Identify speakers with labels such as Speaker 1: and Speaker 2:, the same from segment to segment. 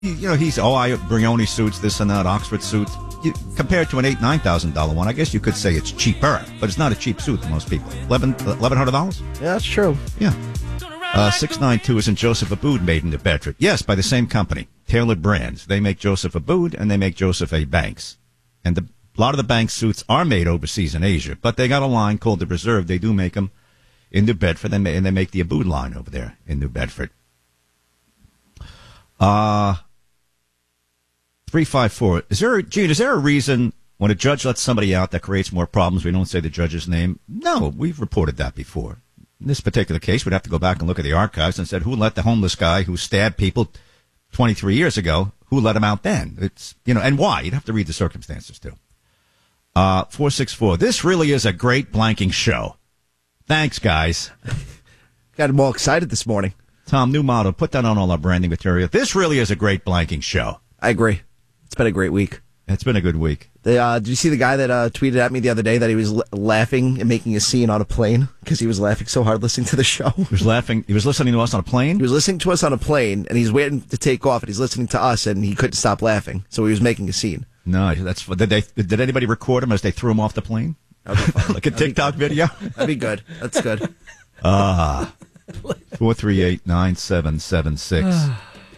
Speaker 1: He's I Brioni suits, this and that, Oxford suits. Compared to an $9,000 one, I guess you could say it's cheaper, but it's not a cheap suit to most people. $1,100?
Speaker 2: Yeah, that's true.
Speaker 1: Yeah. 692 is in Joseph Abboud made in New Bedford. Yes, by the same company, Tailored Brands. They make Joseph Abboud and they make Joseph A. Banks. And a lot of the Banks suits are made overseas in Asia, but they got a line called the Reserve. They do make them in New Bedford, and they make the Abboud line over there in New Bedford. 354. Is there a reason when a judge lets somebody out that creates more problems, we don't say the judge's name? No, we've reported that before. In this particular case, we'd have to go back and look at the archives and said, who let the homeless guy who stabbed people 23 years ago, who let him out then? It's, and why? You'd have to read the circumstances, too. 464. This really is a great blanking show. Thanks, guys.
Speaker 2: Got them all excited this morning.
Speaker 1: Tom, new motto. Put that on all our branding material. This really is a great blanking show.
Speaker 2: I agree. It's been a great week.
Speaker 1: It's been a good week.
Speaker 2: Did you see the guy that tweeted at me the other day that he was laughing and making a scene on a plane because he was laughing so hard listening to the show?
Speaker 1: He was laughing. He was listening to us on a plane?
Speaker 2: He was listening to us on a plane, and he's waiting to take off, and he's listening to us, and he couldn't stop laughing, so he was making a scene.
Speaker 1: No, that's did anybody record him as they threw him off the plane? Like a TikTok video?
Speaker 2: That'd be good. That's good.
Speaker 1: 438-9776.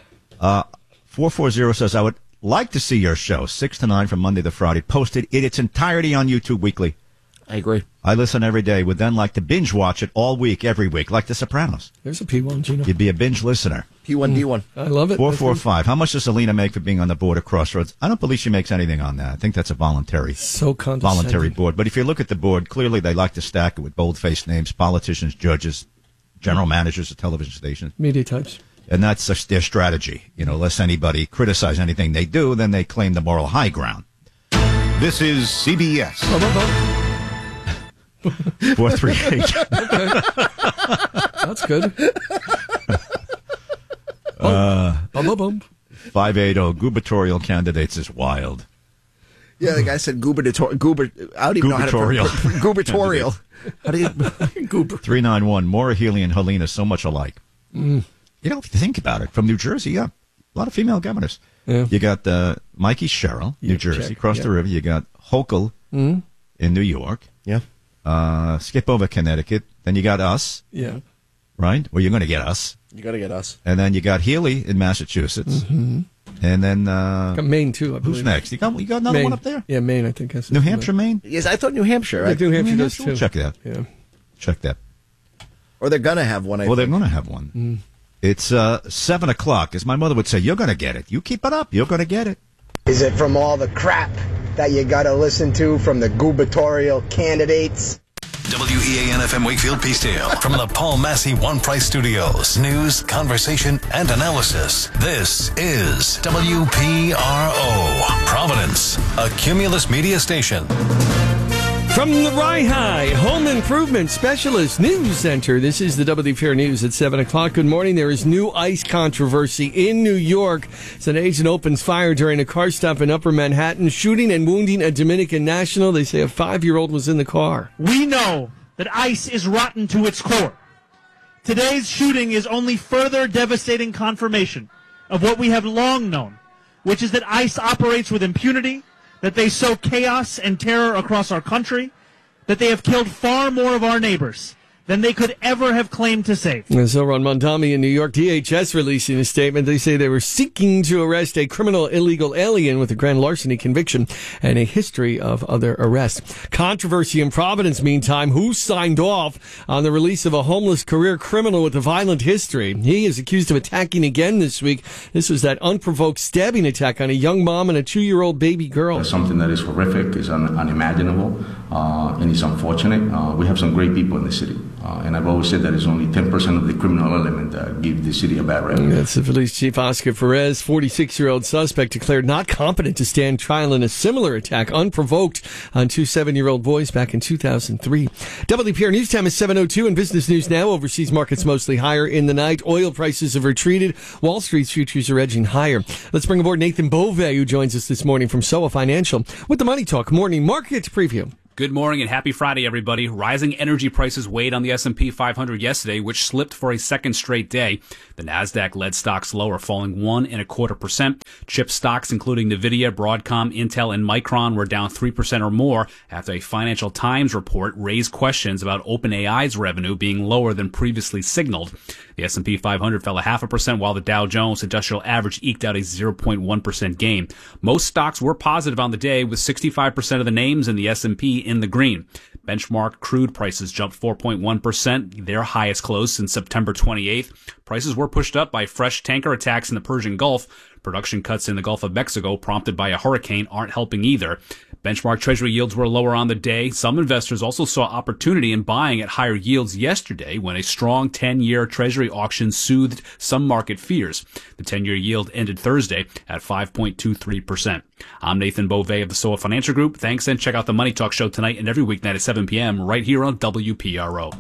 Speaker 1: 440 says, I would like to see your show, 6 to 9 from Monday to Friday, posted in its entirety on YouTube weekly.
Speaker 2: I agree.
Speaker 1: I listen every day. Would then like to binge watch it all week, every week, like The Sopranos.
Speaker 3: There's a P1, Gino.
Speaker 1: You'd be a binge listener.
Speaker 2: P1, D1.
Speaker 3: I love it.
Speaker 1: 445. How much does Selena make for being on the board of Crossroads? I don't believe she makes anything on that. I think that's a voluntary board. But if you look at the board, clearly they like to stack it with bold-faced names, politicians, judges, general managers of television stations.
Speaker 3: Media types.
Speaker 1: And that's their strategy. Lest anybody criticize anything they do, then they claim the moral high ground.
Speaker 4: This is CBS.
Speaker 1: 438.
Speaker 3: Okay. That's good.
Speaker 1: 580. Gubernatorial candidates is wild.
Speaker 2: Yeah, the guy said gubernatorial. I don't even know how to gubernatorial. How do you?
Speaker 1: 391. Maura Healey and Helena so much alike. If you think about it, from New Jersey, yeah, a lot of female governors.
Speaker 3: Yeah.
Speaker 1: You got Mikey Sherrill, New Jersey, across the river. You got Hochul in New York.
Speaker 2: Yeah.
Speaker 1: Skip over Connecticut. Then you got us.
Speaker 3: Yeah.
Speaker 1: Right? Well, you're going to get us.
Speaker 2: You got to get us.
Speaker 1: And then you got Healy in Massachusetts. Mm-hmm. And then
Speaker 3: got Maine too. I believe.
Speaker 1: Who's next? You got another
Speaker 3: Maine.
Speaker 1: One up there?
Speaker 3: Yeah, Maine. I think that's
Speaker 1: New Hampshire, Maine.
Speaker 2: Yes, I thought New Hampshire.
Speaker 3: New Hampshire does too.
Speaker 1: We'll check that.
Speaker 3: Yeah,
Speaker 1: check that.
Speaker 2: Or they're gonna have one.
Speaker 1: They're gonna have one. It's 7 o'clock. As my mother would say, you're gonna get it. You keep it up. You're gonna get it.
Speaker 5: Is it from all the crap that you gotta listen to from the gubernatorial candidates?
Speaker 6: WEAN-FM Wakefield Peacedale from the Paul Massey One Price Studios. News, conversation, and analysis. This is WPRO, Providence, a Cumulus media station.
Speaker 3: From the Rye Home Improvement Specialist News Center, this is the WPR News at 7 o'clock. Good morning. There is new ICE controversy in New York. As an agent opens fire during a car stop in Upper Manhattan, shooting and wounding a Dominican national. They say a 5-year-old was in the car.
Speaker 7: We know that ICE is rotten to its core. Today's shooting is only further devastating confirmation of what we have long known, which is that ICE operates with impunity, that they sow chaos and terror across our country, that they have killed far more of our neighbors than they could ever have claimed to save.
Speaker 3: As over on Mondami in New York, DHS releasing a statement. They say they were seeking to arrest a criminal illegal alien with a grand larceny conviction and a history of other arrests. Controversy in Providence, meantime. Who signed off on the release of a homeless career criminal with a violent history? He is accused of attacking again this week. This was that unprovoked stabbing attack on a young mom and a 2-year-old baby girl.
Speaker 8: Something that is horrific, is unimaginable, and it's unfortunate. We have some great people in the city. And I've always said that it's only 10% of the criminal element that give the city a bad rep.
Speaker 3: That's the police chief, Oscar Perez. 46-year-old suspect declared not competent to stand trial in a similar attack, unprovoked, on 2 7-year-old boys back in 2003. WPR News Time is 7:02, and business news now. Overseas markets mostly higher in the night. Oil prices have retreated. Wall Street's futures are edging higher. Let's bring aboard Nathan Beauvais, who joins us this morning from SOA Financial with the Money Talk Morning Market Preview.
Speaker 9: Good morning and happy Friday, everybody. Rising energy prices weighed on the S&P 500 yesterday, which slipped for a second straight day. The Nasdaq led stocks lower, falling 1.25%. Chip stocks, including Nvidia, Broadcom, Intel, and Micron, were down 3% or more after a Financial Times report raised questions about OpenAI's revenue being lower than previously signaled. The S&P 500 fell 0.5%, while the Dow Jones Industrial Average eked out a 0.1% gain. Most stocks were positive on the day, with 65% of the names in the S&P in the green. Benchmark crude prices jumped 4.1%, their highest close since September 28th. Prices were pushed up by fresh tanker attacks in the Persian Gulf. Production cuts in the Gulf of Mexico, prompted by a hurricane, aren't helping either. Benchmark Treasury yields were lower on the day. Some investors also saw opportunity in buying at higher yields yesterday when a strong 10-year Treasury auction soothed some market fears. The 10-year yield ended Thursday at 5.23%. I'm Nathan Beauvais of the SOA Financial Group. Thanks, and check out the Money Talk Show tonight and every weeknight at 7 p.m. right here on WPRO.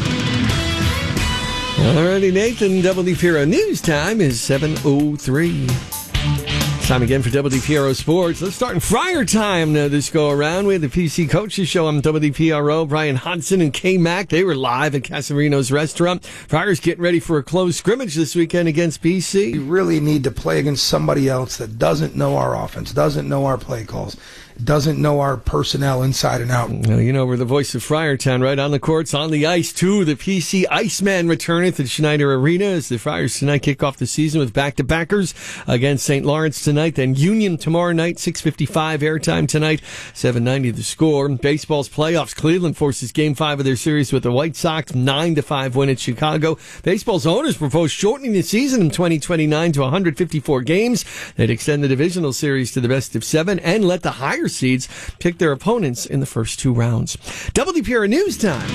Speaker 3: Alrighty, Nathan, WPRO News Time is 7:03. Time again for WPRO Sports. Let's start in Friar time this go around. We had the PC Coaches Show on WPRO. Brian Hodson and K-Mac, they were live at Casarino's restaurant. Friars getting ready for a close scrimmage this weekend against BC.
Speaker 10: We really need to play against somebody else that doesn't know our offense, doesn't know our play calls, doesn't know our personnel inside and out.
Speaker 3: Well, you know, we're the voice of Friartown, right? On the courts, on the ice, too. The PC Iceman returneth at Schneider Arena as the Friars tonight kick off the season with back-to-backers against St. Lawrence tonight, then Union tomorrow night, 6:55 airtime tonight, 7:90 the score. Baseball's playoffs, Cleveland forces Game 5 of their series with the White Sox, 9-5 win at Chicago. Baseball's owners propose shortening the season in 2029 to 154 games. They'd extend the divisional series to the best of 7 and let the higher seeds pick their opponents in the first 2 rounds. WPRO News Time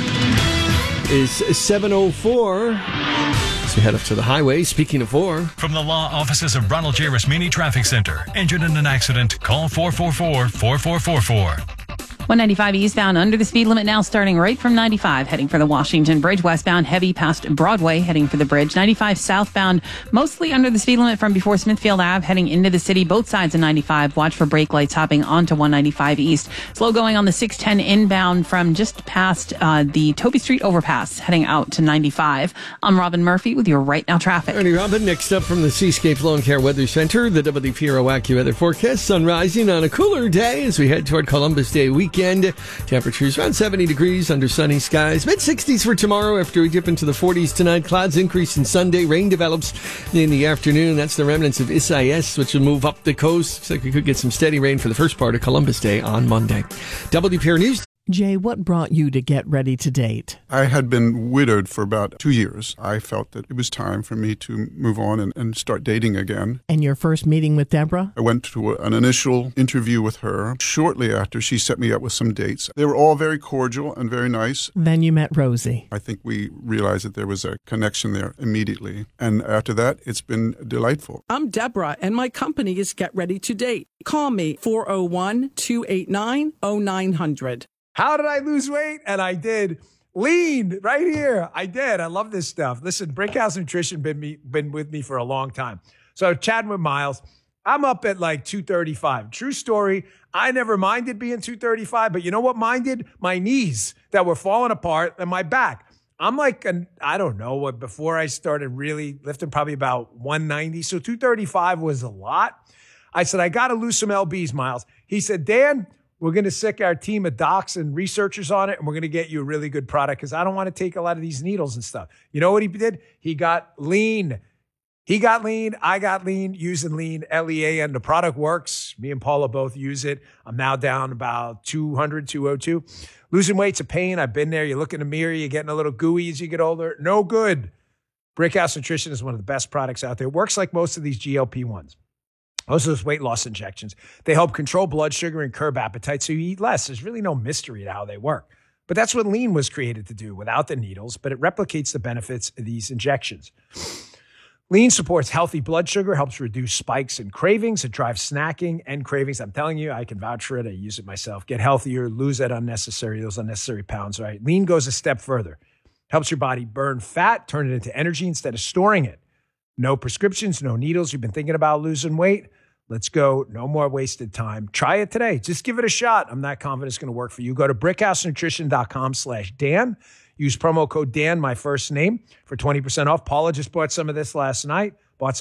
Speaker 3: is 7:04. So we head up to the highway. Speaking of 4.
Speaker 11: From the law offices of Ronald J. Rasmini Traffic Center. Injured in an accident? Call 444-4444.
Speaker 12: 195 eastbound under the speed limit now, starting right from 95, heading for the Washington Bridge. Westbound heavy past Broadway, heading for the bridge. 95 southbound mostly under the speed limit from before Smithfield Ave, heading into the city. Both sides of 95. Watch for brake lights hopping onto 195 east. Slow going on the 610 inbound from just past the Toby Street overpass, heading out to 95. I'm Robin Murphy with your Right Now traffic.
Speaker 3: Alrighty, Robin. Next up from the Seascape Lawn Care Weather Center, the WPRO AccuWeather forecast. Sun rising on a cooler day as we head toward Columbus Day weekend. Temperatures around 70 degrees under sunny skies. Mid-60s for tomorrow after we dip into the 40s tonight. Clouds increase in Sunday. Rain develops in the afternoon. That's the remnants of Isaias, which will move up the coast. Looks like we could get some steady rain for the first part of Columbus Day on Monday. WPRO News.
Speaker 13: Jay, what brought you to get ready to date?
Speaker 14: I had been widowed for about 2 years. I felt that it was time for me to move on and start dating again.
Speaker 13: And your first meeting with Deborah?
Speaker 14: I went to an initial interview with her. Shortly after, she set me up with some dates. They were all very cordial and very nice.
Speaker 13: Then you met Rosie.
Speaker 14: I think we realized that there was a connection there immediately. And after that, it's been delightful.
Speaker 15: I'm Deborah, and my company is Get Ready to Date. Call me 401-289-0900.
Speaker 16: How did I lose weight? And I did. Lean right here. I did. I love this stuff. Listen, Brickhouse Nutrition been with me for a long time. So chatting with Miles, I'm up at like 235. True story. I never minded being 235, but you know what minded? My knees that were falling apart and my back. I'm like, I don't know what, before I started really lifting, probably about 190. So 235 was a lot. I said, I got to lose some LBs, Miles. He said, Dan, we're going to sick our team of docs and researchers on it, and we're going to get you a really good product because I don't want to take a lot of these needles and stuff. You know what he did? He got lean. He got lean. I got lean using lean, LEAN. The product works. Me and Paula both use it. I'm now down about 200, 202. Losing weight's a pain. I've been there. You look in the mirror, you're getting a little gooey as you get older. No good. Brickhouse Nutrition is one of the best products out there. It works like most of these GLP-1s. Most of those weight loss injections, they help control blood sugar and curb appetite so you eat less. There's really no mystery to how they work. But that's what lean was created to do without the needles, but it replicates the benefits of these injections. Lean supports healthy blood sugar, helps reduce spikes and cravings. It drives snacking and cravings. I'm telling you, I can vouch for it. I use it myself. Get healthier, lose those unnecessary pounds, right? Lean goes a step further. Helps your body burn fat, turn it into energy instead of storing it. No prescriptions, no needles. You've been thinking about losing weight? Let's go. No more wasted time. Try it today. Just give it a shot. I'm not confident it's going to work for you. Go to brickhousenutrition.com/Dan. Use promo code Dan, my first name, for 20% off. Paula just bought some of this last night.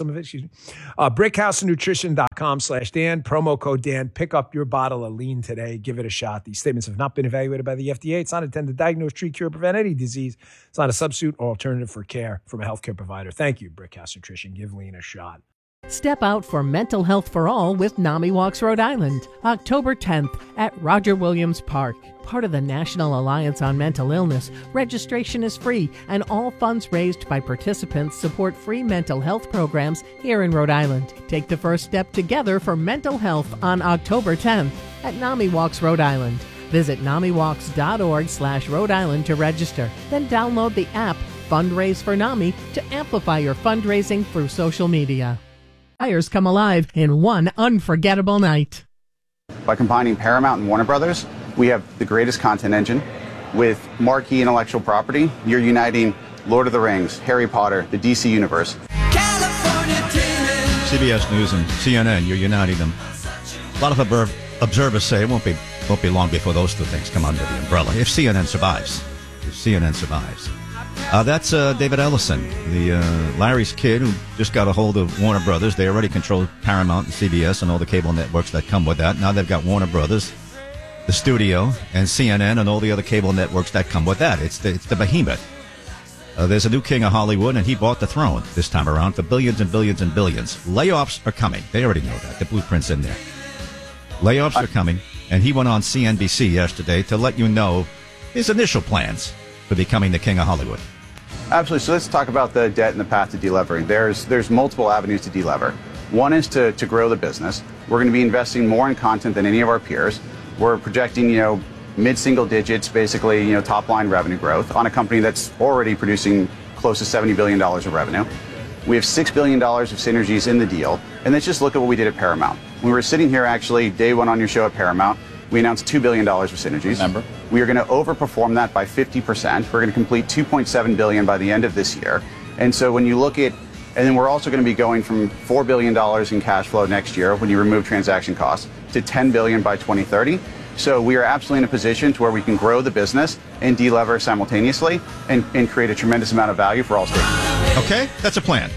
Speaker 16: brickhousenutrition.com/Dan. Promo code Dan. Pick up your bottle of lean today. Give it a shot. These statements have not been evaluated by the FDA. It's not intended to diagnose, treat, cure, prevent any disease. It's not a substitute or alternative for care from a healthcare provider. Thank you, Brickhouse Nutrition. Give lean a shot.
Speaker 13: Step out for mental health for all with NAMI Walks Rhode Island, October 10th at Roger Williams Park. Part of the National Alliance on Mental Illness, registration is free and all funds raised by participants support free mental health programs here in Rhode Island. Take the first step together for mental health on October 10th at NAMI Walks Rhode Island. Visit NAMIWalks.org/Rhode Island to register. Then download the app Fundraise for NAMI to amplify your fundraising through social media. Fires come alive in one unforgettable night.
Speaker 17: By combining Paramount and Warner Brothers, we have the greatest content engine. With marquee intellectual property, you're uniting Lord of the Rings, Harry Potter, the DC Universe.
Speaker 1: CBS News and CNN, you're uniting them. A lot of observers say it won't be long before those two things come under the umbrella, if CNN survives. That's David Ellison, the Larry's kid who just got a hold of Warner Brothers. They already control Paramount and CBS and all the cable networks that come with that. Now they've got Warner Brothers, the studio, and CNN and all the other cable networks that come with that. It's the behemoth. There's a new king of Hollywood, and he bought the throne this time around for billions and billions and billions. Layoffs are coming. They already know that. The blueprint's in there. Layoffs are coming, and he went on CNBC yesterday to let you know his initial plans for becoming the king of Hollywood.
Speaker 17: Absolutely. So let's talk about the debt and the path to delevering. There's multiple avenues to delever. One is to grow the business. We're going to be investing more in content than any of our peers. We're projecting, mid-single digits, basically, top-line revenue growth on a company that's already producing close to $70 billion of revenue. We have $6 billion of synergies in the deal. And let's just look at what we did at Paramount. When we were sitting here, actually, day one on your show at Paramount, we announced $2 billion of synergies. Remember. We are going to overperform that by 50%. We're going to complete $2.7 billion by the end of this year. And so when you look at, and then we're also going to be going from $4 billion in cash flow next year when you remove transaction costs to $10 billion by 2030. So we are absolutely in a position to where we can grow the business and delever simultaneously and create a tremendous amount of value for all stakeholders.
Speaker 1: Okay, that's a plan.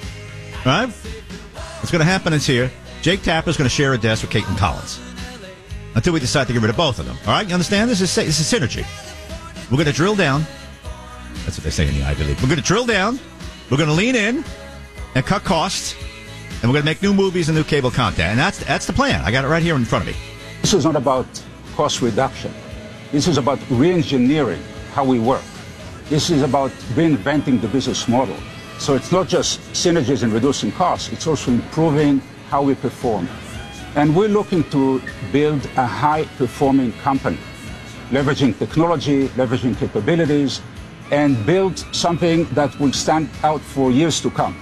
Speaker 1: All right? What's going to happen is here, Jake Tapper's going to share a desk with Caitlin Collins until we decide to get rid of both of them. All right? You understand? This is synergy. We're going to drill down. That's what they say in the Ivy League. We're going to drill down. We're going to lean in and cut costs. And we're going to make new movies and new cable content. And that's the plan. I got it right here in front of me.
Speaker 18: This is not about cost reduction. This is about re-engineering how we work. This is about reinventing the business model. So it's not just synergies and reducing costs. It's also improving how we perform. And we're looking to build a high-performing company, leveraging technology, leveraging capabilities, and build something that will stand out for years to come.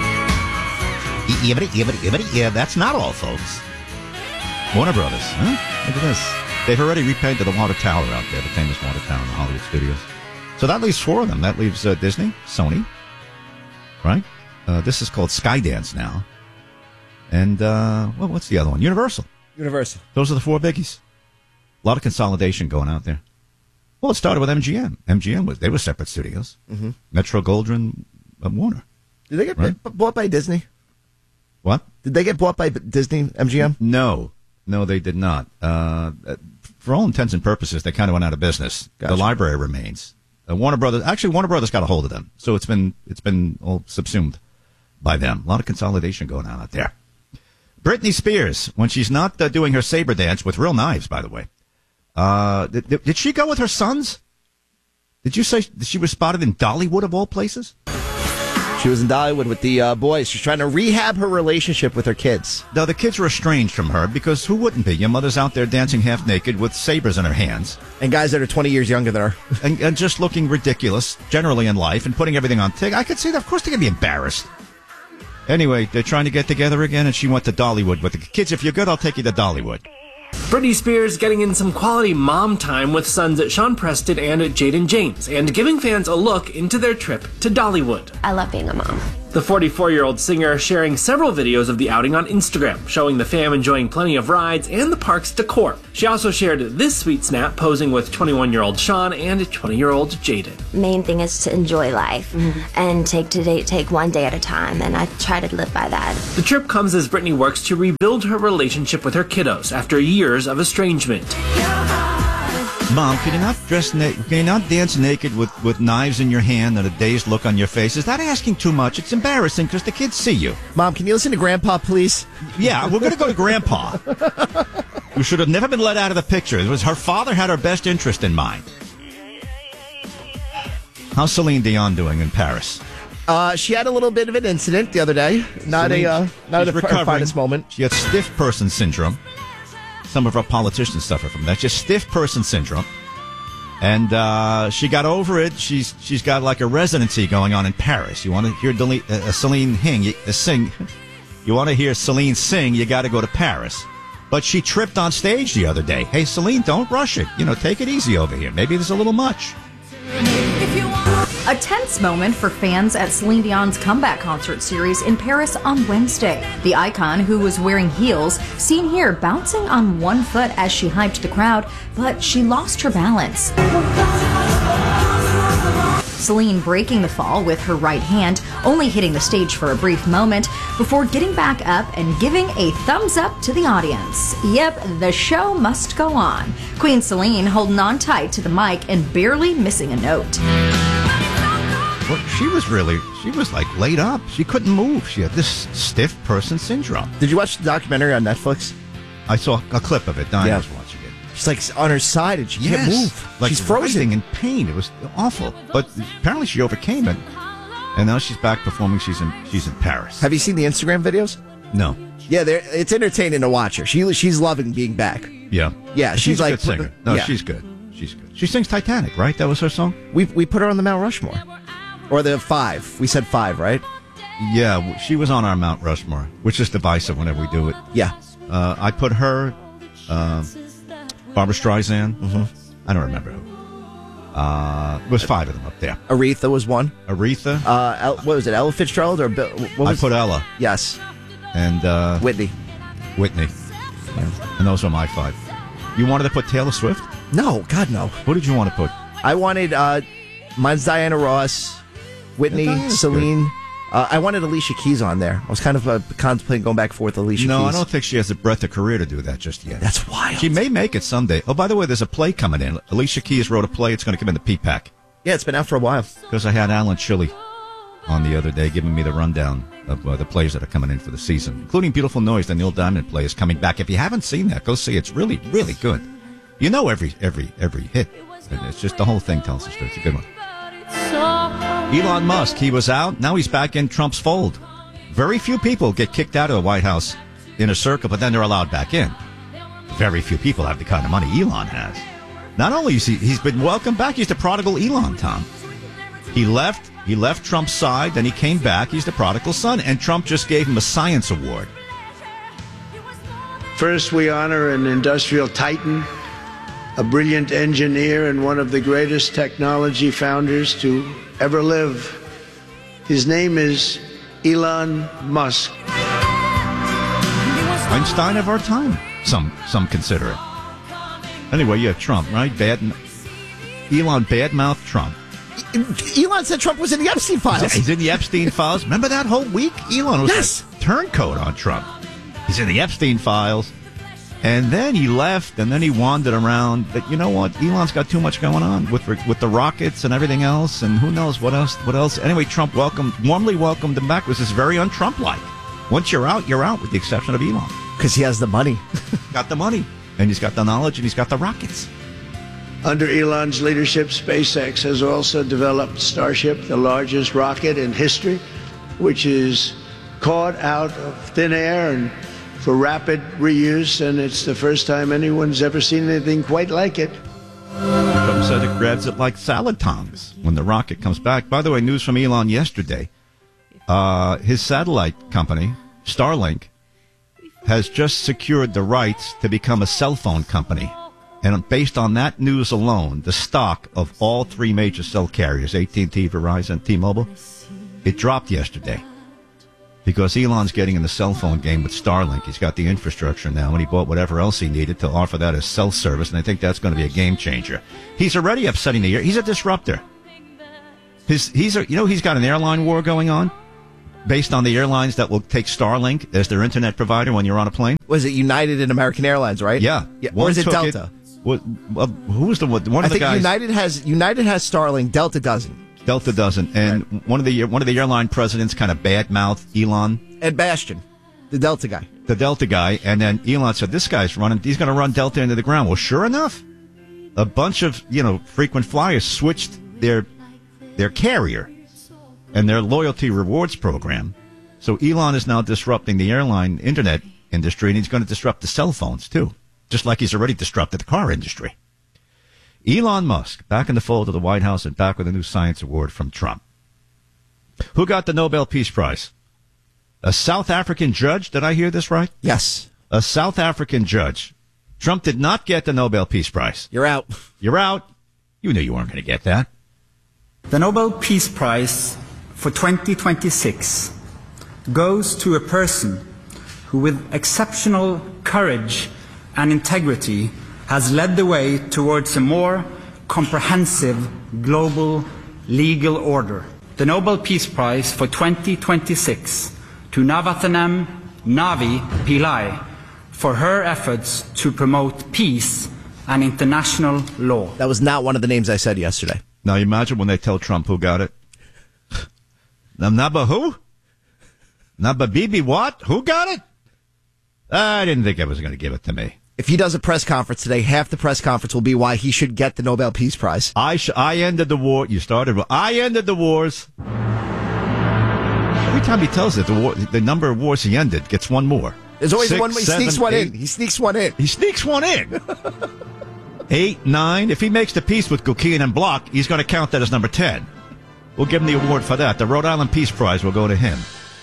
Speaker 1: Yeah, that's not all, folks. Warner Brothers, huh? Look at this. They've already repainted the Water Tower out there, the famous Water Tower in the Hollywood studios. So that leaves 4 of them. That leaves Disney, Sony, right? This is called Skydance now. And, what's the other one? Universal. Those are the 4 biggies. A lot of consolidation going out there. Well, it started with MGM. They were separate studios.
Speaker 2: Mm-hmm.
Speaker 1: Metro-Goldwyn, Warner.
Speaker 2: Did they get bought by Disney?
Speaker 1: What?
Speaker 2: Did they get bought by Disney, MGM?
Speaker 1: No, they did not. For all intents and purposes, they kind of went out of business. Gotcha. The library remains. Warner Brothers got a hold of them, so it's been all subsumed by them. A lot of consolidation going on out there. Britney Spears, when she's not doing her saber dance with real knives, by the way, did she go with her sons? Did you say that she was spotted in Dollywood of all places?
Speaker 2: She was in Dollywood with the boys. She's trying to rehab her relationship with her kids.
Speaker 1: No, the kids were estranged from her because who wouldn't be? Your mother's out there dancing half naked with sabers in her hands.
Speaker 2: And guys that are 20 years younger than her.
Speaker 1: and just looking ridiculous, generally in life, and putting everything on TikTok. I could see that. Of course they're going to be embarrassed. Anyway, they're trying to get together again, and she went to Dollywood with the kids. If you're good, I'll take you to Dollywood.
Speaker 19: Britney Spears getting in some quality mom time with sons Sean Preston and Jaden James, and giving fans a look into their trip to Dollywood.
Speaker 20: I love being a mom.
Speaker 19: The 44-year-old singer sharing several videos of the outing on Instagram, showing the fam enjoying plenty of rides and the park's decor. She also shared this sweet snap posing with 21-year-old Sean and 20-year-old Jaden.
Speaker 20: Main thing is to enjoy life and take one day at a time, and I try to live by that.
Speaker 19: The trip comes as Brittany works to rebuild her relationship with her kiddos after years of estrangement.
Speaker 1: Mom, can you not dance naked with knives in your hand and a dazed look on your face? Is that asking too much? It's embarrassing because the kids see you.
Speaker 2: Mom, can you listen to Grandpa, please?
Speaker 1: Yeah, we're going to go to Grandpa. Who should have never been let out of the picture. It was her father had her best interest in mind. How's Celine Dion doing in Paris?
Speaker 2: She had a little bit of an incident the other day. Not her finest moment.
Speaker 1: She had stiff person syndrome. Some of our politicians suffer from that. Just stiff person syndrome. And she got over it. She's got like a residency going on in Paris. You want to hear Celine sing? You want to hear Celine sing, you got to go to Paris. But she tripped on stage the other day. Hey, Celine, don't rush it. Take it easy over here. Maybe there's a little much.
Speaker 21: A tense moment for fans at Celine Dion's comeback concert series in Paris on Wednesday. The icon, who was wearing heels, seen here bouncing on one foot as she hyped the crowd, but she lost her balance. Celine breaking the fall with her right hand, only hitting the stage for a brief moment before getting back up and giving a thumbs up to the audience. Yep, the show must go on. Queen Celine holding on tight to the mic and barely missing a note.
Speaker 1: Well, she was like laid up. She couldn't move. She had this stiff person syndrome.
Speaker 2: Did you watch the documentary on Netflix?
Speaker 1: I saw a clip of it. Diana was watching it.
Speaker 2: She's like on her side and she can't move.
Speaker 1: Like
Speaker 2: she's frozen
Speaker 1: in pain. It was awful. But apparently she overcame it. And now she's back performing. She's in Paris.
Speaker 2: Have you seen the Instagram videos?
Speaker 1: No.
Speaker 2: Yeah, it's entertaining to watch her. She's loving being back.
Speaker 1: Yeah.
Speaker 2: Yeah,
Speaker 1: she's
Speaker 2: like
Speaker 1: a good singer. No,
Speaker 2: yeah.
Speaker 1: she's good. She's good. She sings Titanic, right? That was her song?
Speaker 2: We put her on the Mount Rushmore. Or the 5. We said 5, right?
Speaker 1: Yeah, she was on our Mount Rushmore, which is divisive whenever we do it.
Speaker 2: Yeah.
Speaker 1: I put her, Barbara Streisand. Mm-hmm. I don't remember who. It was 5 of them up there.
Speaker 2: Aretha was one.
Speaker 1: Aretha.
Speaker 2: What was it, Ella Fitzgerald? Or Bill?
Speaker 1: I put Ella.
Speaker 2: Yes.
Speaker 1: And
Speaker 2: Whitney.
Speaker 1: Yeah. And those are my 5. You wanted to put Taylor Swift?
Speaker 2: No, God, no.
Speaker 1: What did you want to put?
Speaker 2: I wanted, mine's Diana Ross, Whitney, Celine. I wanted Alicia Keys on there. I was kind of contemplating going back and forth with Alicia Keys.
Speaker 1: No, I don't think she has the breadth of career to do that just yet.
Speaker 2: That's wild.
Speaker 1: She may make it someday. Oh, by the way, there's a play coming in. Alicia Keys wrote a play. It's going to come in the P-PAC.
Speaker 2: Yeah, it's been out for a while.
Speaker 1: Because I had Alan Chilly on the other day giving me the rundown of the plays that are coming in for the season, including Beautiful Noise. The Neil Diamond play is coming back. If you haven't seen that, go see it. It's really, really good. You know every hit. And it's just the whole thing tells the story. It's a good one. Elon Musk, he was out. Now he's back in Trump's fold. Very few people get kicked out of the White House in a circle, but then they're allowed back in. Very few people have the kind of money Elon has. Not only is he's been welcomed back, he's the prodigal Elon, Tom. He left Trump's side, then he came back. He's the prodigal son, and Trump just gave him a science award.
Speaker 22: First, we honor an industrial titan, a brilliant engineer, and one of the greatest technology founders to ever live. His name is Elon Musk.
Speaker 1: Einstein of our time, some consider it. Anyway, you have Trump, right? Elon badmouthed Trump.
Speaker 2: Elon said Trump was in the Epstein files.
Speaker 1: He's in the Epstein files. Remember that whole week? Elon was a turncoat on Trump. He's in the Epstein files. And then he left, and then he wandered around. But you know what? Elon's got too much going on with the rockets and everything else, and who knows what else. Anyway, Trump warmly welcomed him back. This is very un-Trump-like. Once you're out, with the exception of Elon.
Speaker 2: Because he has the money.
Speaker 1: Got the money, and he's got the knowledge, and he's got the rockets.
Speaker 22: Under Elon's leadership, SpaceX has also developed Starship, the largest rocket in history, which is caught out of thin air and for rapid reuse, and it's the first time anyone's ever seen anything quite like it.
Speaker 1: Trump said it grabs it like salad tongs when the rocket comes back. By the way, news from Elon yesterday. His satellite company, Starlink, has just secured the rights to become a cell phone company. And based on that news alone, the stock of all 3 major cell carriers, AT&T, Verizon, T-Mobile, it dropped yesterday. because Elon's getting in the cell phone game with Starlink. He's got the infrastructure now, and he bought whatever else he needed to offer that as cell service, and I think that's going to be a game changer. He's already upsetting the air. He's a disruptor. He's got an airline war going on based on the airlines that will take Starlink as their internet provider when you're on a plane.
Speaker 2: Was it United and American Airlines, right?
Speaker 1: Yeah.
Speaker 2: Or is it Delta?
Speaker 1: Who was the one of the guys?
Speaker 2: United has Starlink. Delta doesn't.
Speaker 1: Delta doesn't, and one of the airline presidents kind of badmouthed Elon.
Speaker 2: Ed Bastian, the Delta guy. And then Elon said, "This guy's he's going to run Delta into the ground." Well, sure enough, a bunch of frequent flyers switched their carrier and their loyalty rewards program. So Elon is now disrupting the airline internet industry, and he's going to disrupt the cell phones too, just like he's already disrupted the car industry. Elon Musk, back in the fold of the White House and back with a new science award from Trump. Who got the Nobel Peace Prize? A South African judge? Did I hear this right? Yes.
Speaker 1: A South African judge. Trump did not get the Nobel Peace Prize.
Speaker 2: You're out.
Speaker 1: You're out. You knew you weren't going to get that.
Speaker 4: The Nobel Peace Prize for 2026 goes to a person who, with exceptional courage and integrity, has led the way towards a more comprehensive global legal order. The Nobel Peace Prize for 2026 to Navathanam Navi Pillai for her efforts to promote peace and international law.
Speaker 2: That was not one of the names I said yesterday.
Speaker 1: Now, you imagine when they tell Trump who got it. Naba who? Naba Bibi what? Who got it? I didn't think I was going to give it to me.
Speaker 2: If he does a press conference today, half the press conference will be why he should get the Nobel Peace Prize.
Speaker 1: I ended the war. You started. I ended the wars. Every time he tells it, the number of wars he ended gets one more.
Speaker 2: There's always
Speaker 1: 6,
Speaker 2: one. He
Speaker 1: 7,
Speaker 2: sneaks one
Speaker 1: 8.
Speaker 2: in. He sneaks one in.
Speaker 1: He sneaks one in. 8, 9. If he makes the peace with Gukian and Bloch, he's going to count that as number 10. We'll give him the award for that. The Rhode Island Peace Prize will go to him.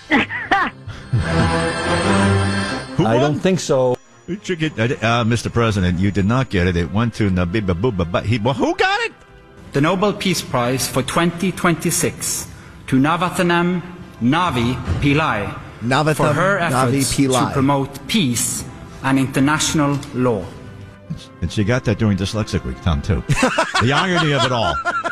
Speaker 5: I don't think so.
Speaker 1: Mr. President, you did not get it. It went to Nabiba Booba. Who got it?
Speaker 4: The Nobel Peace Prize for 2026 to Navathanam Navi Pillai for her efforts to promote peace and international law.
Speaker 1: And she got that during Dyslexic Week, Tom, too. The irony of it all.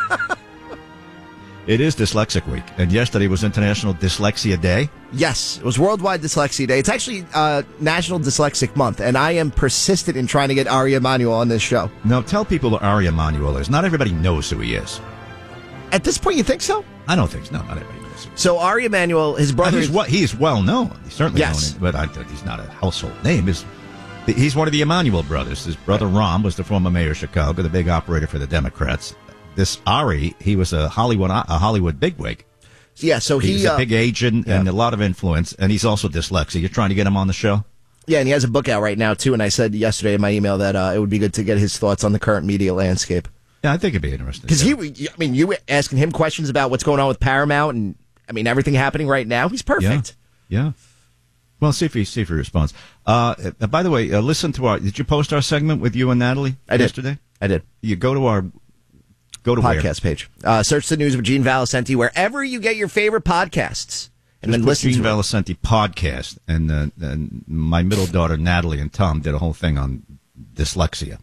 Speaker 1: It is Dyslexic Week, and yesterday was International Dyslexia Day.
Speaker 2: Yes, it was Worldwide Dyslexia Day. It's actually National Dyslexic Month, and I am persistent in trying to get Ari Emanuel on this show.
Speaker 1: Now, tell people who Ari Emanuel is. Not everybody knows who he is.
Speaker 2: At this point, you think so?
Speaker 1: I don't think so. No, not everybody knows.
Speaker 2: So Ari Emanuel, his brother...
Speaker 1: He's well known. He's certainly known, but he's not a household name. He's one of the Emanuel brothers. His brother Rahm was the former mayor of Chicago, the big operator for the Democrats. This Ari, he was a Hollywood bigwig.
Speaker 2: Yeah, so
Speaker 1: he's a big agent and a lot of influence, and he's also dyslexic. You're trying to get him on the show?
Speaker 2: Yeah, and he has a book out right now, too, and I said yesterday in my email that it would be good to get his thoughts on the current media landscape.
Speaker 1: Yeah, I think it'd be interesting.
Speaker 2: Because you were asking him questions about what's going on with Paramount and, everything happening right now. He's perfect.
Speaker 1: Yeah. Well, see if he responds. By the way, listen to did you post our segment with you and Natalie yesterday?
Speaker 2: I did.
Speaker 1: You go to our
Speaker 2: podcast page. Search the news of Gene Valicenti wherever you get your favorite podcasts. And then listen
Speaker 1: Gene
Speaker 2: to
Speaker 1: Valicenti podcast. And my middle daughter, Natalie, and Tom did a whole thing on dyslexia.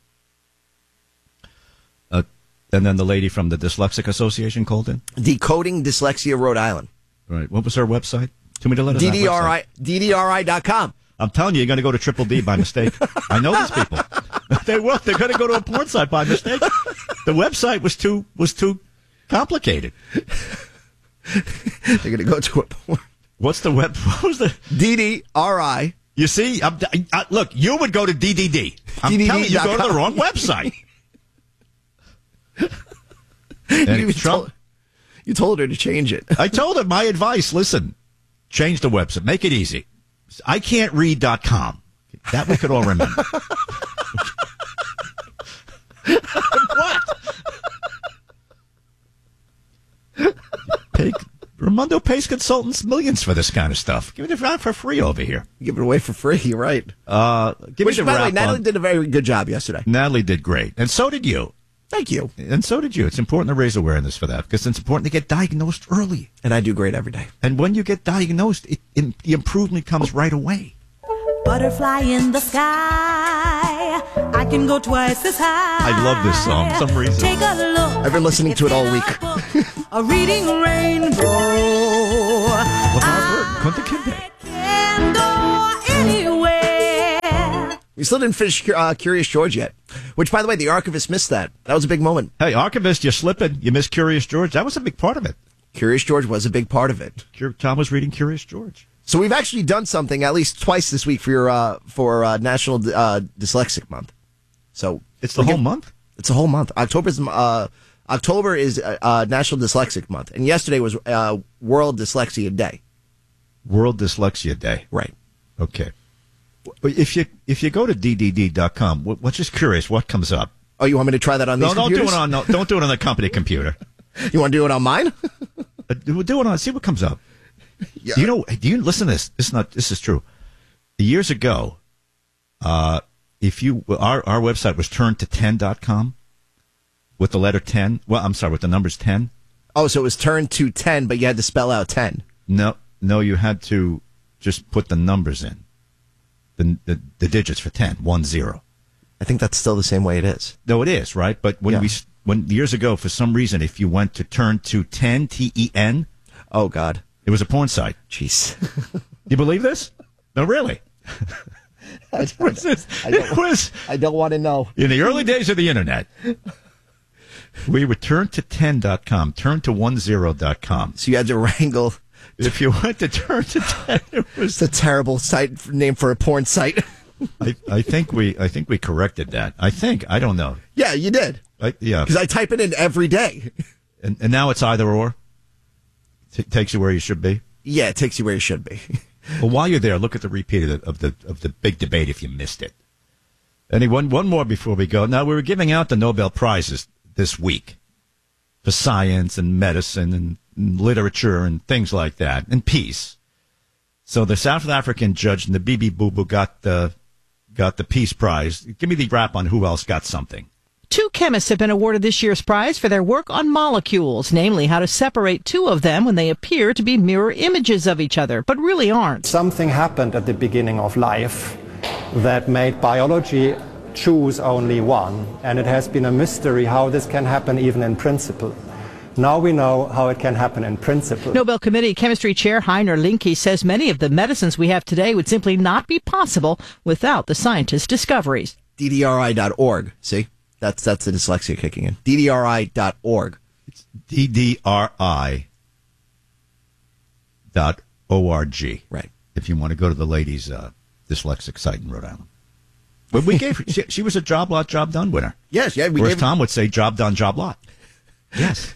Speaker 1: And then the lady from the Dyslexic Association called in.
Speaker 2: Decoding Dyslexia Rhode Island.
Speaker 1: Right. What was her website? Tell me to let us know.
Speaker 2: DDRI.com.
Speaker 1: I'm telling you, you're going to go to Triple D by mistake. I know these people. They will. They're going to go to a porn site by mistake. The website was too complicated.
Speaker 2: They're going to go to a porn.
Speaker 1: What's the web? What was the
Speaker 2: DDRI?
Speaker 1: You see, look, you would go to DDD. I'm telling you, go to the wrong website.
Speaker 2: You told her to change it.
Speaker 1: I told her my advice. Listen, change the website. Make it easy. I can't read.com. That we could all remember. What? Raimondo pays consultants millions for this kind of stuff. Give it for free over here.
Speaker 2: Give it away for free. You're right.
Speaker 1: Which,
Speaker 2: by the way, Natalie did a very good job yesterday.
Speaker 1: Natalie did great, and so did you.
Speaker 2: Thank you.
Speaker 1: And so did you. It's important to raise awareness for that because it's important to get diagnosed early.
Speaker 2: And I do great every day.
Speaker 1: And when you get diagnosed, the improvement comes right away.
Speaker 6: Butterfly in the sky, I can go twice as high.
Speaker 1: I love this song for some reason.
Speaker 6: Take a look.
Speaker 2: I've been listening to it all week.
Speaker 6: A reading rainbow.
Speaker 1: LeVar Burton,
Speaker 6: I can go anywhere.
Speaker 2: We still didn't finish Curious George yet, which, by the way, the archivist missed that. That was a big moment.
Speaker 1: Hey, archivist, you're slipping. You missed Curious George. That was a big part of it.
Speaker 2: Curious George was a big part of it.
Speaker 1: Tom was reading Curious George.
Speaker 2: So we've actually done something at least twice this week for National Dyslexic Month. So
Speaker 1: it's the whole month?
Speaker 2: It's a whole month. October is National Dyslexic Month, and yesterday was World Dyslexia Day.
Speaker 1: World Dyslexia Day.
Speaker 2: Right.
Speaker 1: Okay. If you go to ddd.com, what's just curious, what comes up?
Speaker 2: Oh, you want me to try that on these computers?
Speaker 1: Don't do it on the company computer.
Speaker 2: You want to do it on mine?
Speaker 1: Do it on. See what comes up.
Speaker 2: Yeah.
Speaker 1: Do you listen to this? This is true. Years ago, our website was turnto10.com with the letter 10. Well, I'm sorry, with the numbers 10.
Speaker 2: Oh, so it was turned to 10, but you had to spell out 10.
Speaker 1: No, you had to just put the numbers in. The digits for 10, 10.
Speaker 2: I think that's still the same way it is.
Speaker 1: No, it is, right? But when years ago, for some reason, if you went to turn to 10, TEN.
Speaker 2: Oh, God.
Speaker 1: It was a porn site.
Speaker 2: Jeez.
Speaker 1: You believe this? No, really.
Speaker 2: I don't want to know.
Speaker 1: In the early days of the internet, we would turn to 10.com, turn to 10.com.
Speaker 2: So you had to wrangle.
Speaker 1: If you went to turn to 10, it was
Speaker 2: a terrible site name for a porn site.
Speaker 1: I think we corrected that. I don't know.
Speaker 2: Yeah, you did.
Speaker 1: Yeah,
Speaker 2: because I type it in every day.
Speaker 1: And now it's either or. Takes you where you should be.
Speaker 2: Yeah, it takes you where you should be.
Speaker 1: Well, while you're there, look at the repeat of the big debate if you missed it. One more before we go. Now, we were giving out the Nobel Prizes this week for science and medicine and literature and things like that, and peace. So the South African judge Nabibi Bubu got the Peace Prize. Give me the wrap on who else got something.
Speaker 7: 2 chemists have been awarded this year's prize for their work on molecules, namely how to separate 2 of them when they appear to be mirror images of each other, but really aren't.
Speaker 23: Something happened at the beginning of life that made biology choose only one, and it has been a mystery how this can happen even in principle. Now we know how it can happen in principle.
Speaker 7: Nobel Committee Chemistry Chair Heiner Linke says many of the medicines we have today would simply not be possible without the scientists' discoveries.
Speaker 2: DDRI.org, see? That's the dyslexia kicking in. DDRI.org.
Speaker 1: It's DDRI.org.
Speaker 2: Right.
Speaker 1: If you want to go to the ladies' dyslexic site in Rhode Island. But we gave she was a job lot, job done winner.
Speaker 2: Yes, yeah.
Speaker 1: Whereas Tom would say job done, job lot. Yes.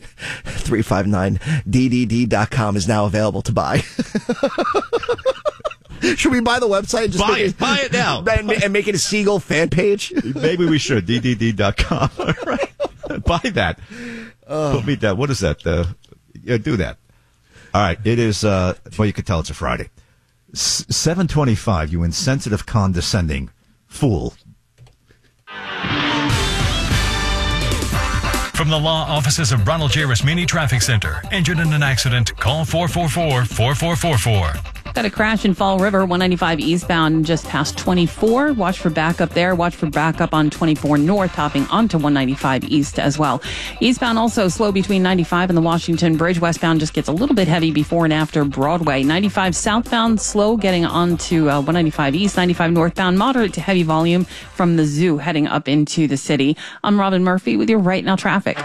Speaker 2: 359DDD.com is now available to buy. Should we buy the website? And just
Speaker 1: buy it now.
Speaker 2: And make it a Siegel fan page?
Speaker 1: Maybe we should. DDD.com. All right. Buy that. Put me down. What is that? Yeah, do that. All right. It is, well, you can tell it's a Friday. 7:25, you insensitive, condescending fool.
Speaker 11: From the law offices of Ronald J. Rasmini Traffic Center. Injured in an accident? Call 444-4444.
Speaker 12: Got a crash in Fall River, 195 eastbound, just past 24. Watch for backup there. Watch for backup on 24 north, topping onto 195 east as well. Eastbound also slow between 95 and the Washington Bridge. Westbound just gets a little bit heavy before and after Broadway. 95 southbound slow getting onto 195 east. 95 northbound moderate to heavy volume from the zoo heading up into the city. I'm Robin Murphy with your Right Now traffic.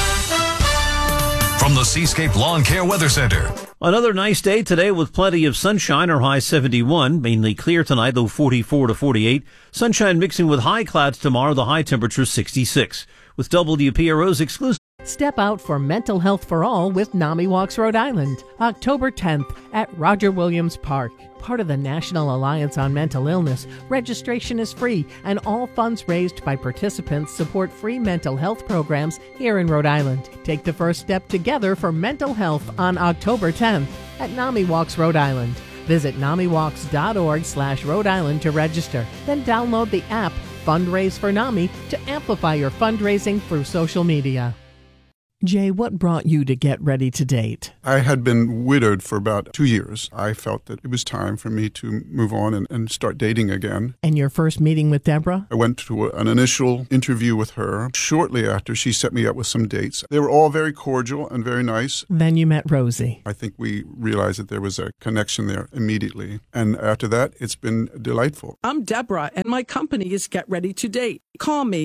Speaker 11: From the Seascape Lawn Care Weather Center.
Speaker 24: Another nice day today with plenty of sunshine. Our high 71, mainly clear tonight, low 44 to 48. Sunshine mixing with high clouds tomorrow, the high temperature 66. With WPRO's exclusive.
Speaker 13: Step out for mental health for all with NAMI Walks Rhode Island, October 10th at Roger Williams Park. Part of the National Alliance on Mental Illness, registration is free and all funds raised by participants support free mental health programs here in Rhode Island. Take the first step together for mental health on October 10th at NAMI Walks Rhode Island. Visit NAMIWalks.org/Rhode Island to register. Then download the app Fundraise for NAMI to amplify your fundraising through social media. Jay, what brought you to Get Ready to Date?
Speaker 14: I had been widowed for about 2 years. I felt that it was time for me to move on and start dating again.
Speaker 13: And your first meeting with Deborah?
Speaker 14: I went to an initial interview with her. Shortly after, she set me up with some dates. They were all very cordial and very nice.
Speaker 13: Then you met Rosie.
Speaker 14: I think we realized that there was a connection there immediately. And after that, it's been delightful.
Speaker 15: I'm Deborah, and my company is Get Ready to Date. Call me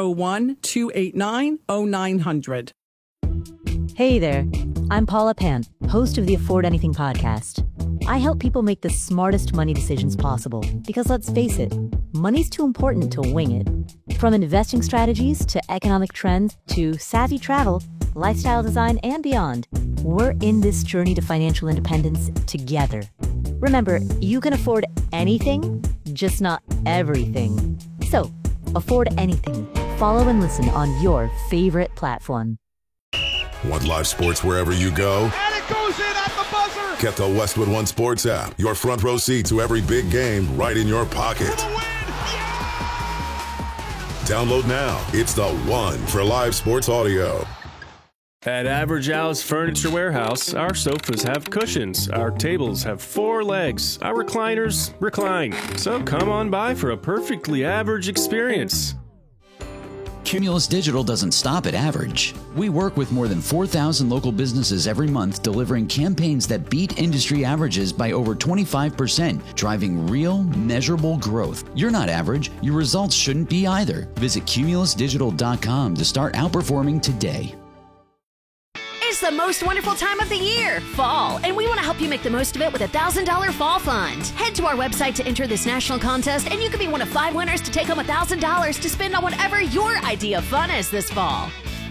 Speaker 15: 401-289-0900.
Speaker 3: Hey there, I'm Paula Pant, host of the Afford Anything podcast. I help people make the smartest money decisions possible because let's face it, money's too important to wing it. From investing strategies to economic trends to savvy travel, lifestyle design, and beyond, we're in this journey to financial independence together. Remember, you can afford anything, just not everything. So, afford anything. Follow and listen on your favorite platform.
Speaker 8: Want live sports wherever you go?
Speaker 9: And it goes in at the buzzer!
Speaker 8: Get the Westwood One Sports app. Your front row seat to every big game right in your pocket. Download now. It's the one for live sports audio.
Speaker 10: At Average House Furniture Warehouse, our sofas have cushions, our tables have 4 legs, our recliners recline. So come on by for a perfectly average experience.
Speaker 25: Cumulus Digital doesn't stop at average. We work with more than 4,000 local businesses every month, delivering campaigns that beat industry averages by over 25%, driving real, measurable growth. You're not average. Your results shouldn't be either. Visit cumulusdigital.com to start outperforming today.
Speaker 26: It's the most wonderful time of the year, fall, and we want to help you make the most of it with a $1,000 fall fund. Head to our website to enter this national contest, and you could be one of 5 winners to take home $1,000 to spend on whatever your idea of fun is this fall.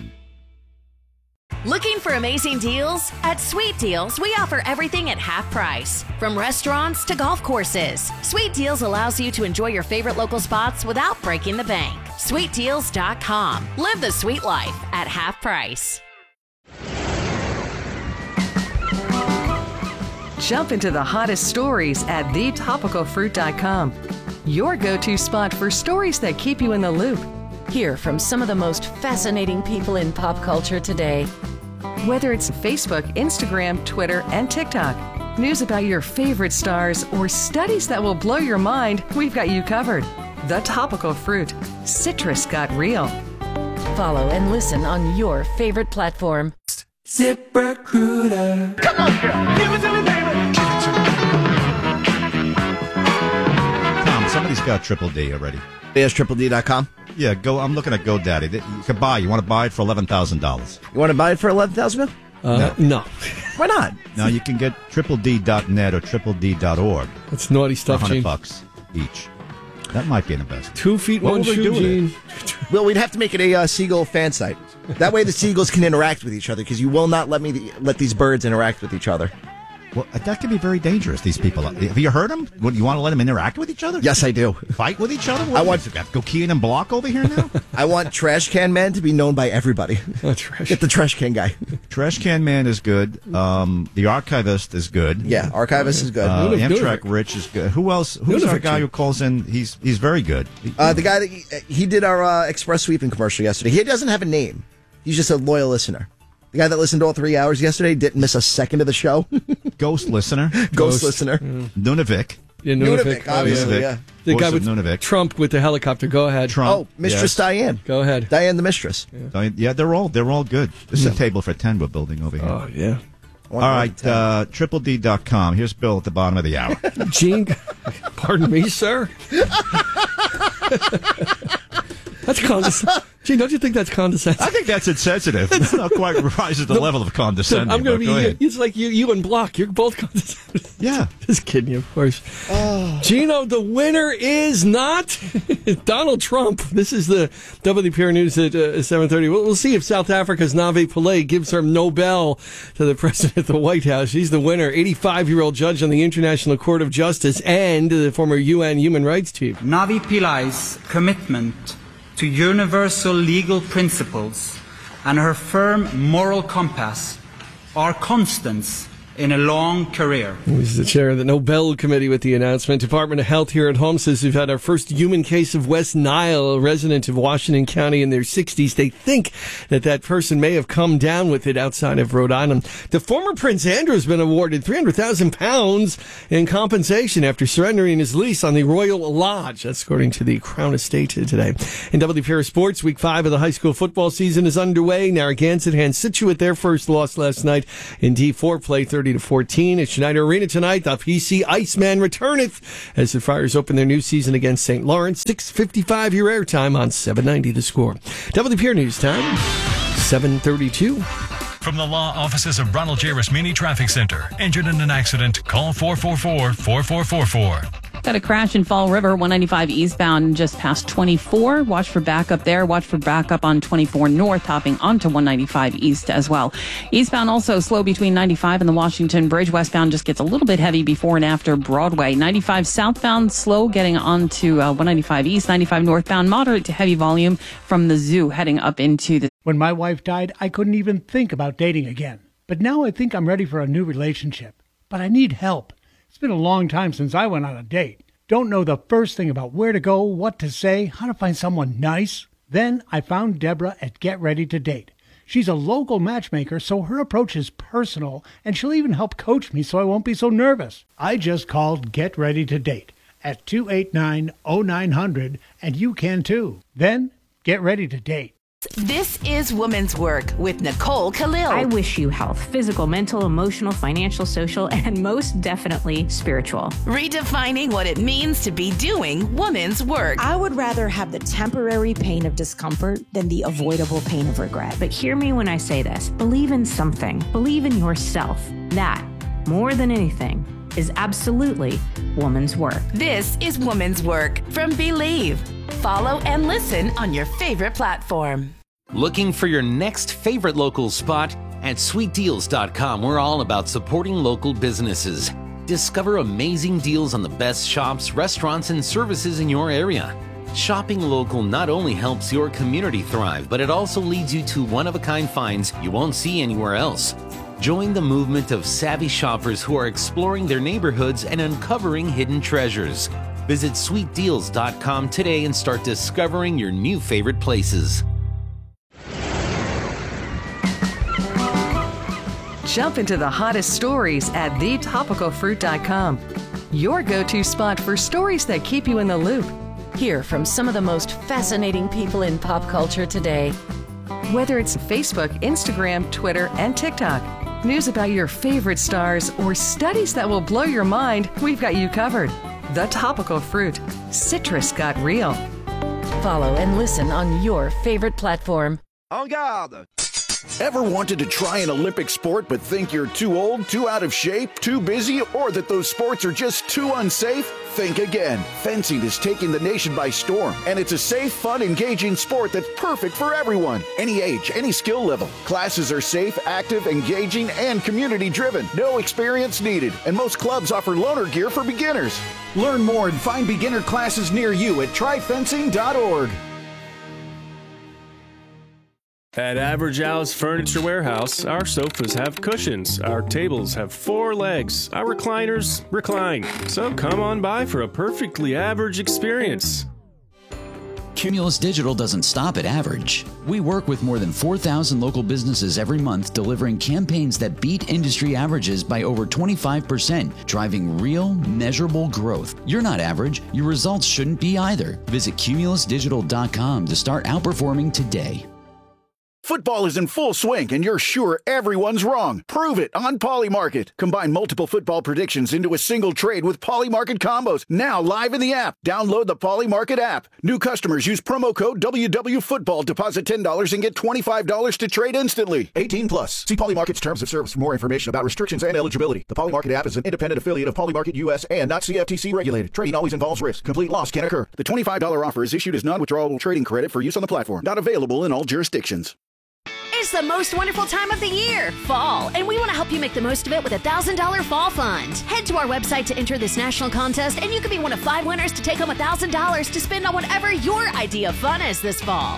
Speaker 26: Looking for amazing deals? At Sweet Deals, we offer everything at half price, from restaurants to golf courses. Sweet Deals allows you to enjoy your favorite local spots without breaking the bank. SweetDeals.com. Live the sweet life at half price.
Speaker 27: Jump into the hottest stories at thetopicalfruit.com. Your go-to spot for stories that keep you in the loop.
Speaker 28: Hear from some of the most fascinating people in pop culture today.
Speaker 27: Whether it's Facebook, Instagram, Twitter, and TikTok, news about your favorite stars, or studies that will blow your mind, we've got you covered. The Topical Fruit. Citrus got real.
Speaker 28: Follow and listen on your favorite platform.
Speaker 9: ZipRecruiter. Come on, girl. Give it to me, baby.
Speaker 2: Tom, somebody's got Triple D already.
Speaker 29: Yes, TripleD.com.
Speaker 2: Yeah, go. I'm looking at GoDaddy. You can buy. You want to buy it for $11,000.
Speaker 29: You want to buy it for $11,000?
Speaker 5: No.
Speaker 29: Why not?
Speaker 2: No, you can get TripleD.net or TripleD.org.
Speaker 5: That's naughty stuff, Gene.
Speaker 2: $100 each. That might be an investment.
Speaker 5: 2 feet,
Speaker 2: What
Speaker 5: one
Speaker 2: will we
Speaker 5: shoe,
Speaker 2: do with
Speaker 5: Gene.
Speaker 29: Well, we'd have to make it a Seagull fan site. That way the seagulls can interact with each other, because you will not let these birds interact with each other.
Speaker 2: Well, that could be very dangerous, these people. Have you heard them? What, you want to let them interact with each other?
Speaker 29: Yes, I do.
Speaker 2: Fight with each other? I want to go Keen and Block over here now?
Speaker 29: I want Trash Can Man to be known by everybody. Get the Trash Can guy.
Speaker 2: Trash Can Man is good. The Archivist is good.
Speaker 29: Yeah, Archivist is good.
Speaker 2: Amtrak Rich is good. Who else? Who's our guy who calls in? He's very good.
Speaker 29: The guy that he did our Express Sweeping commercial yesterday. He doesn't have a name. He's just a loyal listener. The guy that listened to all 3 hours yesterday didn't miss a second of the show.
Speaker 2: Ghost listener.
Speaker 29: Ghost listener.
Speaker 2: Nunavik.
Speaker 5: Yeah, Nunavik.
Speaker 29: Obviously, yeah.
Speaker 5: The guy with
Speaker 2: Nunavik.
Speaker 5: Trump with the helicopter. Go ahead.
Speaker 29: Trump. Mistress Diane.
Speaker 5: Go ahead.
Speaker 29: Diane the Mistress.
Speaker 2: Yeah, they're all good. This is a table for 10 we're building over here.
Speaker 5: Oh, yeah.
Speaker 2: All right, TripleD.com. Here's Bill at the bottom of the hour.
Speaker 5: Gene, pardon me, sir. That's condescending. Gene, don't you think that's condescending?
Speaker 2: I think that's insensitive. It's not quite rises to the level of condescending.
Speaker 5: I'm going to
Speaker 2: go
Speaker 5: be.
Speaker 2: ahead.
Speaker 5: It's like you and Block. You're both condescending.
Speaker 2: Yeah,
Speaker 5: just kidding you, of course. Gino, the winner is not Donald Trump. This is the WPR News at 7:30. We'll see if South Africa's Navi Pillay gives her Nobel to the president at the White House. She's the winner. 85-year-old judge on the International Court of Justice and the former UN Human Rights Chief.
Speaker 4: Navi Pillay's commitment to universal legal principles and her firm moral compass are constants in a long career.
Speaker 5: He's the chair of the Nobel Committee with the announcement. Department of Health here at home says we've had our first human case of West Nile, a resident of Washington County in their 60s. They think that person may have come down with it outside of Rhode Island. The former Prince Andrew has been awarded £300,000 in compensation after surrendering his lease on the Royal Lodge. That's according to the Crown Estate today. In WPR Sports, Week 5 of the high school football season is underway. Narragansett hands Scituate their first loss last night in D4 play, 30-14 at Schneider Arena tonight. The PC Iceman returneth as the Friars open their new season against St. Lawrence. 6:55 your airtime on 790 The Score. WPR News Time, 7:32.
Speaker 11: From the law offices of Ronald J. Rasmini Traffic Center. Injured in an accident? Call 444-4444.
Speaker 12: Got a crash in Fall River, 195 eastbound, just past 24. Watch for backup there. Watch for backup on 24 north, hopping onto 195 east as well. Eastbound also slow between 95 and the Washington Bridge. Westbound just gets a little bit heavy before and after Broadway. 95 southbound slow getting onto 195 east. 95 northbound moderate to heavy volume from the zoo heading up into the...
Speaker 6: When my wife died, I couldn't even think about dating again. But now I think I'm ready for a new relationship. But I need help. It's been a long time since I went on a date. Don't know the first thing about where to go, what to say, how to find someone nice. Then I found Deborah at Get Ready to Date. She's a local matchmaker, so her approach is personal, and she'll even help coach me so I won't be so nervous. I just called Get Ready to Date at 289-0900, and you can too. Then get ready to date.
Speaker 26: This is Women's Work with Nicole Khalil.
Speaker 16: I wish you health, physical, mental, emotional, financial, social, and most definitely spiritual.
Speaker 26: Redefining what it means to be doing women's work.
Speaker 17: I would rather have the temporary pain of discomfort than the avoidable pain of regret.
Speaker 16: But hear me when I say this. Believe in something. Believe in yourself. That, more than anything, is absolutely woman's work.
Speaker 26: This is Woman's Work from Believe. Follow and listen on your favorite platform.
Speaker 18: Looking for your next favorite local spot? At sweetdeals.com, we're all about supporting local businesses. Discover amazing deals on the best shops, restaurants, and services in your area. Shopping local not only helps your community thrive, but it also leads you to one-of-a-kind finds you won't see anywhere else. Join the movement of savvy shoppers who are exploring their neighborhoods and uncovering hidden treasures. Visit sweetdeals.com today and start discovering your new favorite places.
Speaker 27: Jump into the hottest stories at thetopicalfruit.com. Your go-to spot for stories that keep you in the loop.
Speaker 28: Hear from some of the most fascinating people in pop culture today.
Speaker 27: Whether it's Facebook, Instagram, Twitter, and TikTok, news about your favorite stars, or studies that will blow your mind, we've got you covered. The Topical Fruit. Citrus got real.
Speaker 26: Follow and listen on your favorite platform.
Speaker 19: En garde! Ever wanted to try an Olympic sport but think you're too old, too out of shape, too busy, or that those sports are just too unsafe? Think again. Fencing is taking the nation by storm, and it's a safe, fun, engaging sport that's perfect for everyone. Any age, any skill level. Classes are safe, active, engaging, and community-driven. No experience needed, and most clubs offer loaner gear for beginners. Learn more and find beginner classes near you at tryfencing.org.
Speaker 10: At Average Al's Furniture Warehouse, our sofas have cushions, our tables have 4 legs, our recliners recline. So come on by for a perfectly average experience.
Speaker 25: Cumulus Digital doesn't stop at average. We work with more than 4,000 local businesses every month, delivering campaigns that beat industry averages by over 25%, driving real, measurable growth. You're not average. Your results shouldn't be either. Visit cumulusdigital.com to start outperforming today.
Speaker 19: Football is in full swing, and you're sure everyone's wrong. Prove it on Polymarket. Combine multiple football predictions into a single trade with Polymarket combos. Now live in the app. Download the Polymarket app. New customers use promo code WWFootball. Deposit $10 and get $25 to trade instantly. 18 plus. See Polymarket's terms of service for more information about restrictions and eligibility. The Polymarket app is an independent affiliate of Polymarket US and not CFTC regulated. Trading always involves risk. Complete loss can occur. The $25 offer is issued as non-withdrawable trading credit for use on the platform. Not available in all jurisdictions.
Speaker 26: It's the most wonderful time of the year, fall, and we want to help you make the most of it with a $1,000 fall fund. Head to our website to enter this national contest, and you could be one of 5 winners to take home $1,000 to spend on whatever your idea of fun is this fall.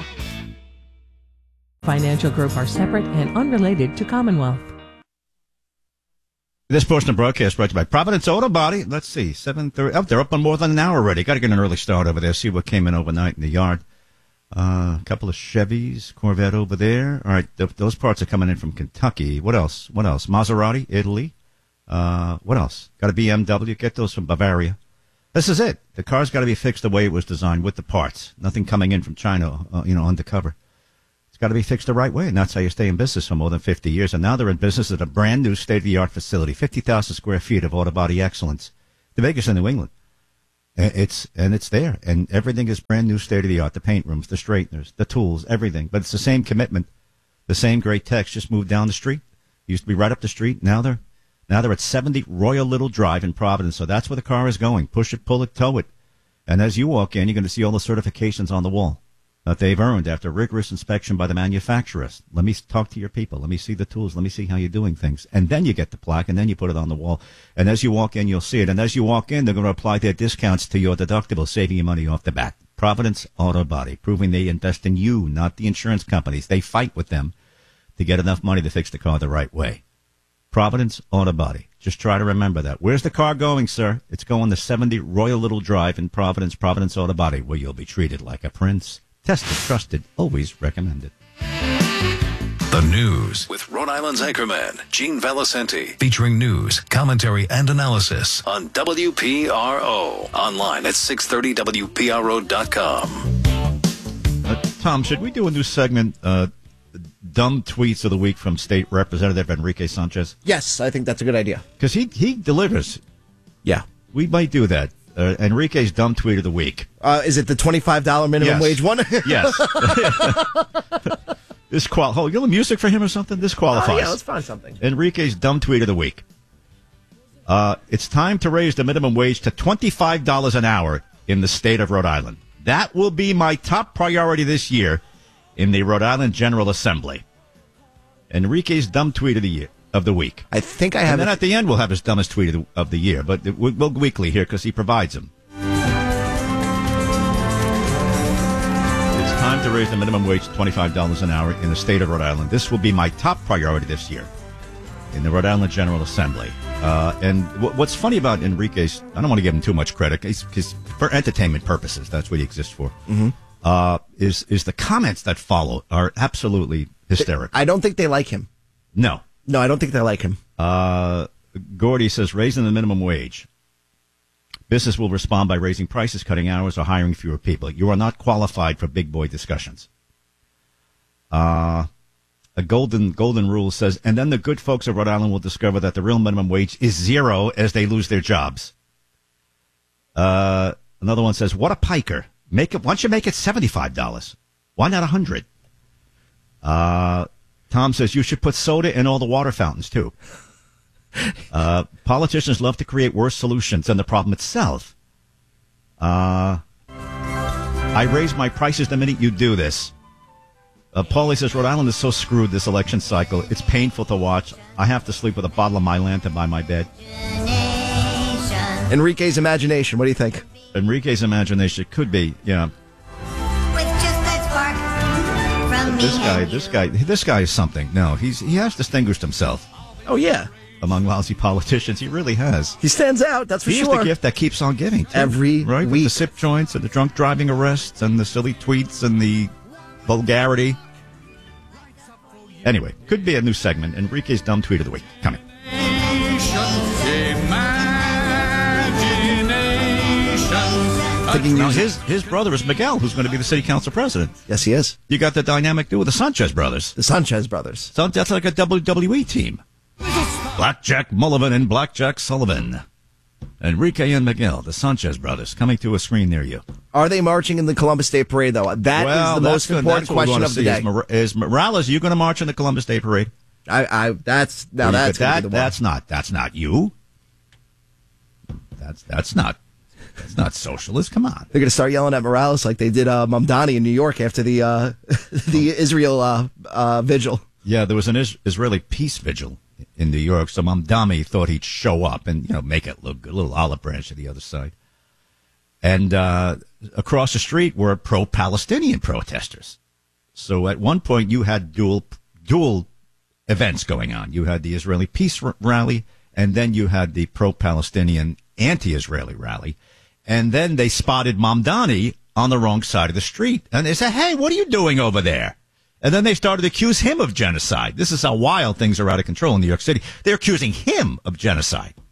Speaker 13: Financial Group are separate and unrelated to Commonwealth.
Speaker 2: This portion of broadcast brought to you by Providence Auto Body. Let's see, 7:30. Oh, they're up on more than an hour already. Got to get an early start over there, see what came in overnight in the yard. A couple of Chevys, Corvette over there. All right, those parts are coming in from Kentucky. What else? Maserati, Italy. What else? Got a BMW. Get those from Bavaria. This is it. The car's got to be fixed the way it was designed with the parts. Nothing coming in from China, undercover. It's got to be fixed the right way, and that's how you stay in business for more than 50 years. And now they're in business at a brand new state-of-the-art facility, 50,000 square feet of auto body excellence, the biggest in New England. It's there, and everything is brand new, state-of-the-art. The paint rooms, the straighteners, the tools, everything. But it's the same commitment, the same great techs. Just moved down the street. Used to be right up the street. Now they're at 70 Royal Little Drive in Providence. So that's where the car is going. Push it, pull it, tow it. And as you walk in, you're going to see all the certifications on the wall that they've earned after rigorous inspection by the manufacturers. Let me talk to your people. Let me see the tools. Let me see how you're doing things. And then you get the plaque, and then you put it on the wall. And as you walk in, you'll see it. And as you walk in, they're going to apply their discounts to your deductible, saving you money off the bat. Providence Auto Body, proving they invest in you, not the insurance companies. They fight with them to get enough money to fix the car the right way. Providence Auto Body. Just try to remember that. Where's the car going, sir? It's going to 70 Royal Little Drive in Providence Auto Body, where you'll be treated like a prince. Tested, trusted, always recommended.
Speaker 11: The news with Rhode Island's anchorman, Gene Valicenti, featuring news, commentary, and analysis on WPRO. Online at 630WPRO.com.
Speaker 2: Tom, should we do a new segment, Dumb Tweets of the Week from State Representative Enrique Sanchez?
Speaker 29: Yes, I think that's a good idea.
Speaker 2: Because he delivers.
Speaker 29: Yeah.
Speaker 2: We might do that. Enrique's Dumb Tweet of the Week.
Speaker 29: Is it the $25 minimum wage one?
Speaker 2: Yes. This you got music for him or something? This qualifies.
Speaker 29: Yeah, let's find something.
Speaker 2: Enrique's Dumb Tweet of the Week. It's time to raise the minimum wage to $25 an hour in the state of Rhode Island. That will be my top priority this year in the Rhode Island General Assembly. Enrique's Dumb Tweet of the week.
Speaker 29: I think I have.
Speaker 2: And then at the end, we'll have his dumbest tweet of the year. But we'll go weekly here because he provides them. It's time to raise the minimum wage to $25 an hour in the state of Rhode Island. This will be my top priority this year in the Rhode Island General Assembly. And what's funny about Enrique's, I don't want to give him too much credit, because for entertainment purposes, that's what he exists for, is the comments that follow are absolutely hysterical.
Speaker 29: I don't think they like him.
Speaker 2: No,
Speaker 29: I don't think they like him.
Speaker 2: Gordy says, raising the minimum wage. Business will respond by raising prices, cutting hours, or hiring fewer people. You are not qualified for big boy discussions. A golden rule says, and then the good folks of Rhode Island will discover that the real minimum wage is zero as they lose their jobs. Another one says, what a piker. Why don't you make it $75? Why not $100? Tom says, you should put soda in all the water fountains, too. Politicians love to create worse solutions than the problem itself. I raise my prices the minute you do this. Paulie says, Rhode Island is so screwed this election cycle. It's painful to watch. I have to sleep with a bottle of My Lantern by my bed.
Speaker 29: Enrique's imagination. What do you think?
Speaker 2: Enrique's imagination could be, yeah.
Speaker 1: With just that spark from
Speaker 2: This guy is something. No, he has distinguished himself.
Speaker 29: Oh, yeah.
Speaker 2: Among lousy politicians, he really has.
Speaker 29: He stands out, that's for sure.
Speaker 2: He's the gift that keeps on giving, too.
Speaker 29: Every
Speaker 2: right?
Speaker 29: week.
Speaker 2: With the sip joints and the drunk driving arrests and the silly tweets and the vulgarity. Anyway, could be a new segment. Enrique's Dumb Tweet of the Week. Coming. Now, his brother is Miguel, who's going to be the city council president.
Speaker 29: Yes, he is.
Speaker 2: You got the dynamic duo, the Sanchez brothers.
Speaker 29: The Sanchez brothers.
Speaker 2: So that's like a WWE team. Blackjack Mullivan and Blackjack Sullivan. Enrique and Miguel, the Sanchez brothers, coming to a screen near you.
Speaker 29: Are they marching in the Columbus Day Parade, though? That is the most important question of the day.
Speaker 2: Is Morales, are you going to march in the Columbus Day Parade?
Speaker 29: That's going to be the one.
Speaker 2: That's not you. That's not socialist. Come on.
Speaker 29: They're going to start yelling at Morales like they did Mamdani in New York after the Israel vigil.
Speaker 2: Yeah, there was an Israeli peace vigil in New York, so Mamdani thought he'd show up and make it look good, a little olive branch to the other side. And across the street were pro-Palestinian protesters. So at one point you had dual events going on. You had the Israeli peace rally, And then you had the pro-Palestinian, anti-Israeli rally. And then they spotted Mamdani on the wrong side of the street. And they said, hey, what are you doing over there? And then they started to accuse him of genocide. This is how wild things are out of control in New York City. They're accusing him of genocide.